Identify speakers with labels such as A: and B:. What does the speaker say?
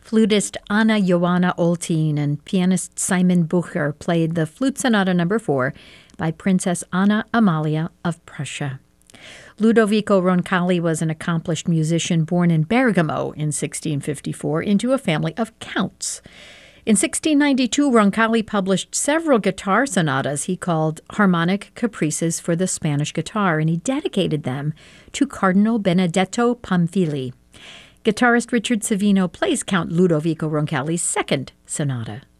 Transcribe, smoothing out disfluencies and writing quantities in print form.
A: Flutist Anna Joanna Oltin and pianist Simon Bucher played the Flute Sonata No. 4 by Princess Anna Amalia of Prussia. Ludovico Roncalli was an accomplished musician born in Bergamo in 1654 into a family of counts. In 1692, Roncalli published several guitar sonatas he called Harmonic Caprices for the Spanish Guitar, and he dedicated them to Cardinal Benedetto Pamphili. Guitarist Richard Savino plays Count Ludovico Roncalli's second sonata.